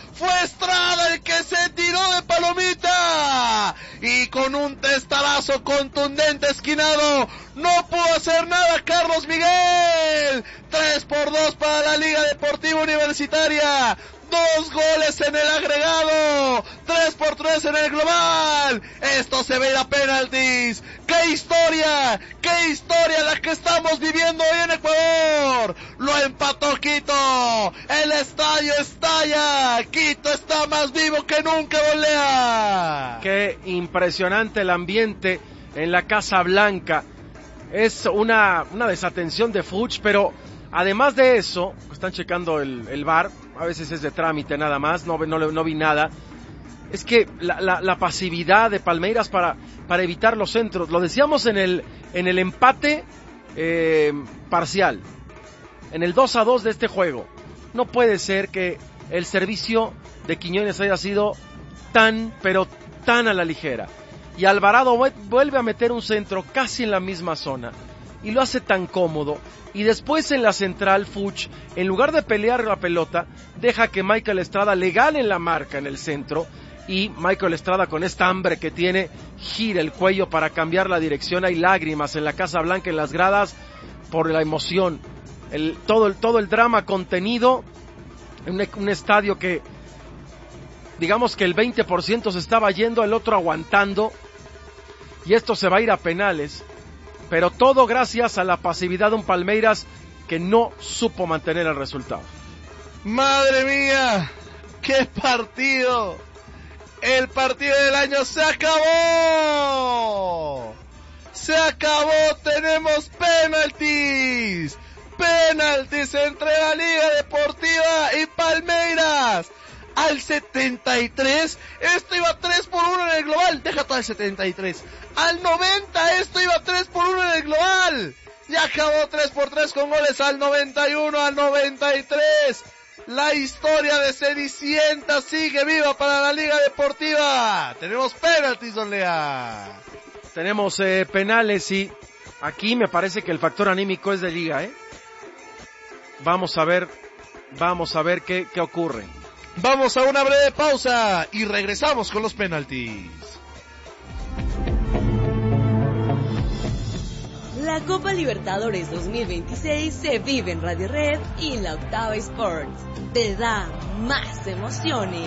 Fue Estrada el que se tiró de palomita. Y con un testarazo contundente esquinado, no pudo hacer nada Carlos Miguel. 3-2 para la Liga Deportiva Universitaria. 2 goles en el agregado, 3-3 en el global. Esto se ve a penaltis. ¡Qué historia la que estamos viviendo hoy en Ecuador! Lo empató Quito. El estadio estalla. Quito está más vivo que nunca, golea. Qué impresionante el ambiente en la Casa Blanca. Es una desatención de Fuchs, pero además de eso, están checando el VAR, a veces es de trámite nada más, no vi nada. Es que la pasividad de Palmeiras para evitar los centros, lo decíamos en el empate parcial, en el 2-2 de este juego. No puede ser que el servicio de Quiñones haya sido pero tan a la ligera. Y Alvarado vuelve a meter un centro casi en la misma zona y lo hace tan cómodo. Y después en la central, Fuchs, en lugar de pelear la pelota, deja que Michael Estrada le gane la marca en el centro, y Michael Estrada, con esta hambre que tiene, gira el cuello para cambiar la dirección. Hay lágrimas en la Casa Blanca, en las gradas, por la emoción, todo el drama contenido en un estadio que, digamos que el 20% se estaba yendo, el otro aguantando, y esto se va a ir a penales. Pero todo gracias a la pasividad de un Palmeiras que no supo mantener el resultado. ¡Madre mía! ¡Qué partido! El partido del año se acabó. Se acabó, tenemos penaltis. Penaltis entre la Liga Deportiva y Palmeiras. Al 73, esto iba 3-1 en el global, deja todo el 73. Al 90, esto iba 3-1 en el global. Ya acabó 3-3 con goles al 91, al 93. La historia de Cenicienta sigue viva para la Liga Deportiva. Tenemos penaltis, don Lea. Tenemos penales, y aquí me parece que el factor anímico es de Liga, Vamos a ver qué ocurre. Vamos a una breve pausa y regresamos con los penaltis. La Copa Libertadores 2026 se vive en Radio Red y la Octava Sports. Te da más emociones.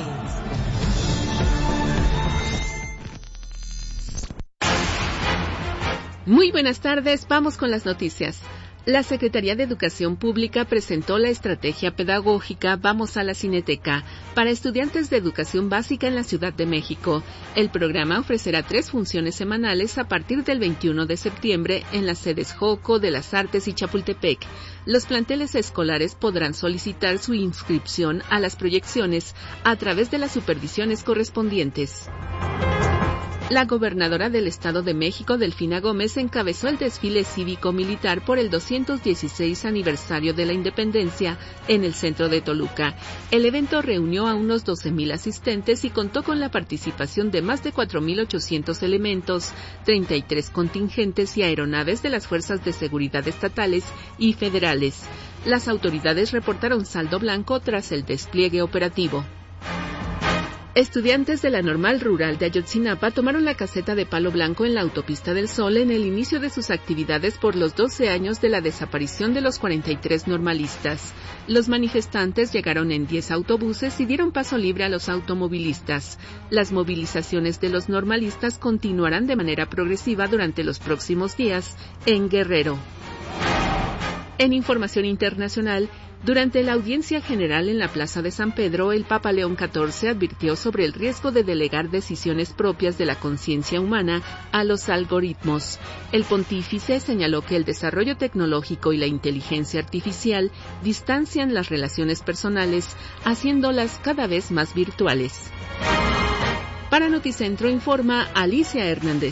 Muy buenas tardes, vamos con las noticias. La Secretaría de Educación Pública presentó la estrategia pedagógica Vamos a la Cineteca para estudiantes de educación básica en la Ciudad de México. El programa ofrecerá 3 funciones semanales a partir del 21 de septiembre en las sedes Joco, de las Artes y Chapultepec. Los planteles escolares podrán solicitar su inscripción a las proyecciones a través de las supervisiones correspondientes. La gobernadora del Estado de México, Delfina Gómez, encabezó el desfile cívico-militar por el 216 aniversario de la independencia en el centro de Toluca. El evento reunió a unos 12,000 asistentes y contó con la participación de más de 4,800 elementos, 33 contingentes y aeronaves de las fuerzas de seguridad estatales y federales. Las autoridades reportaron saldo blanco tras el despliegue operativo. Estudiantes de la Normal Rural de Ayotzinapa tomaron la caseta de Palo Blanco en la Autopista del Sol en el inicio de sus actividades por los 12 años de la desaparición de los 43 normalistas. Los manifestantes llegaron en 10 autobuses y dieron paso libre a los automovilistas. Las movilizaciones de los normalistas continuarán de manera progresiva durante los próximos días en Guerrero. En información internacional, durante la audiencia general en la Plaza de San Pedro, el Papa León XIV advirtió sobre el riesgo de delegar decisiones propias de la conciencia humana a los algoritmos. El pontífice señaló que el desarrollo tecnológico y la inteligencia artificial distancian las relaciones personales, haciéndolas cada vez más virtuales. Para Noticentro informa Alicia Hernández.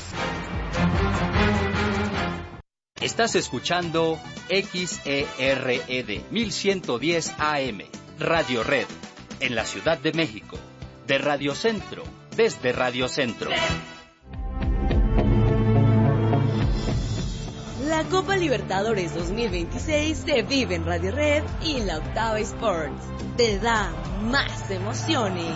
Estás escuchando XERED 1110 AM, Radio Red, en la Ciudad de México, de Radio Centro, desde Radio Centro. La Copa Libertadores 2026 se vive en Radio Red y la Octava Sports. Te da más emociones.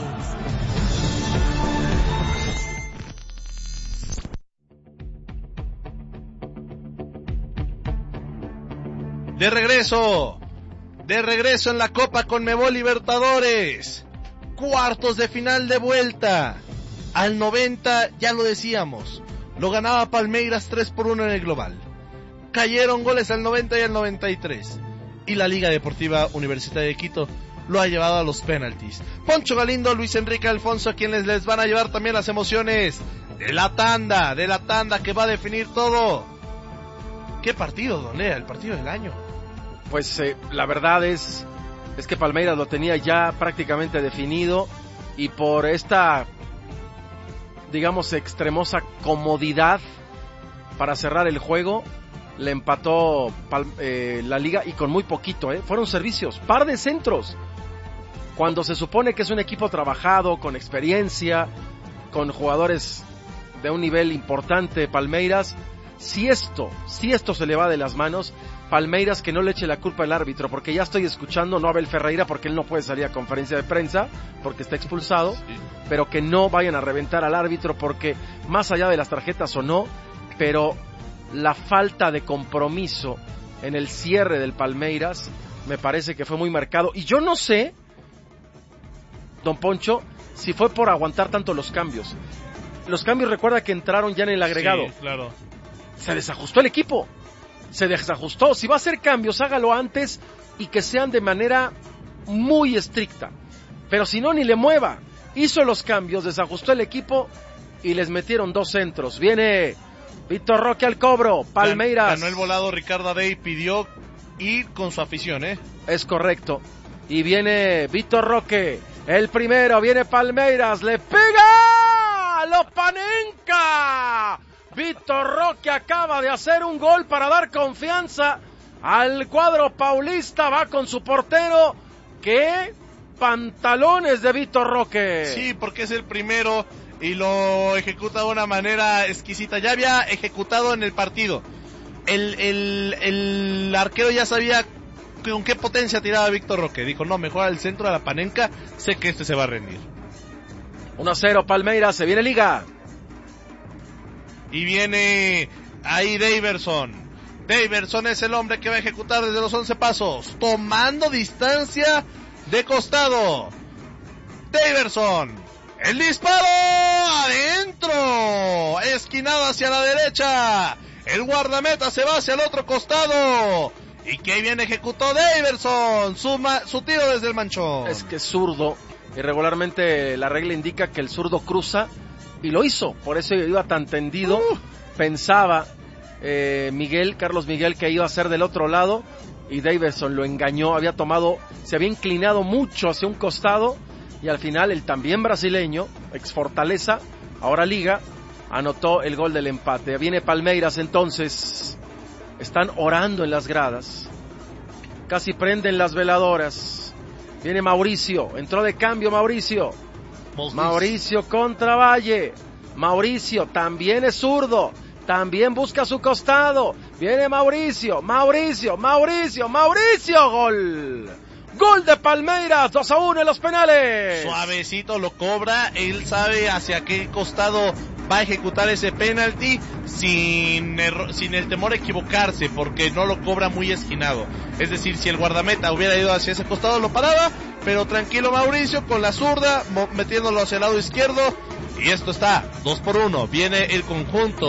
De regreso en la Copa Conmebol Libertadores, cuartos de final de vuelta. Al 90, ya lo decíamos, lo ganaba Palmeiras 3-1 en el global. Cayeron goles al 90 y al 93. Y la Liga Deportiva Universitaria de Quito lo ha llevado a los penaltis. Poncho Galindo, Luis Enrique Alfonso, a quienes les van a llevar también las emociones de la tanda que va a definir todo. ¿Qué partido, Don Lea? El partido del año. Pues la verdad es que Palmeiras lo tenía ya prácticamente definido, y por esta, digamos, extremosa comodidad para cerrar el juego, le empató la Liga, y con muy poquito, fueron servicios, par de centros, cuando se supone que es un equipo trabajado, con experiencia, con jugadores de un nivel importante. Palmeiras, si esto se le va de las manos, Palmeiras que no le eche la culpa al árbitro, porque ya estoy escuchando, no a Abel Ferreira, porque él no puede salir a conferencia de prensa, porque está expulsado, sí. Pero que no vayan a reventar al árbitro, porque más allá de las tarjetas o no, pero la falta de compromiso en el cierre del Palmeiras me parece que fue muy marcado, y yo no sé, don Poncho, si fue por aguantar tanto los cambios. Los cambios, recuerda que entraron ya en el agregado. Sí, claro. Se desajustó el equipo. Se desajustó. Si va a hacer cambios, hágalo antes y que sean de manera muy estricta. Pero si no, ni le mueva. Hizo los cambios, desajustó el equipo y les metieron 2 centros. Viene Víctor Roque al cobro. Palmeiras. Ganó el volado Ricardo Adey, pidió ir con su afición, Es correcto. Y viene Víctor Roque. El primero, viene Palmeiras. ¡Le pega! ¡Lo panenca! Víctor Roque acaba de hacer un gol para dar confianza al cuadro paulista. Va con su portero. ¡Qué pantalones de Víctor Roque! Sí, porque es el primero y lo ejecuta de una manera exquisita. Ya había ejecutado en el partido. El arquero ya sabía con qué potencia tiraba Víctor Roque. Dijo, no, mejor al centro, a la panenca. Sé que este se va a rendir. 1-0 Palmeiras, se viene Liga. Y viene ahí Daverson. Daverson es el hombre que va a ejecutar desde los 11 pasos, tomando distancia de costado. Daverson, el disparo adentro, esquinado hacia la derecha. El guardameta se va hacia el otro costado. Y que bien ejecutó Daverson su tiro desde el manchón. Es que es zurdo, y regularmente la regla indica que el zurdo cruza. Y lo hizo, por eso iba tan tendido. Pensaba Carlos Miguel, que iba a ser del otro lado, y Daverson lo engañó. Se había inclinado mucho hacia un costado, y al final el también brasileño, ex Fortaleza, ahora Liga, anotó el gol del empate. Viene Palmeiras entonces, están orando en las gradas, casi prenden las veladoras. Viene Mauricio, entró de cambio Mauricio contra Valle. Mauricio también es zurdo, también busca su costado. Viene Mauricio, gol de Palmeiras, 2-1 en los penales. Suavecito lo cobra, él sabe hacia qué costado va a ejecutar ese penalti sin el temor a equivocarse, porque no lo cobra muy esquinado. Es decir, si el guardameta hubiera ido hacia ese costado lo paraba, pero tranquilo Mauricio con la zurda metiéndolo hacia el lado izquierdo, y esto está 2-1. Viene el conjunto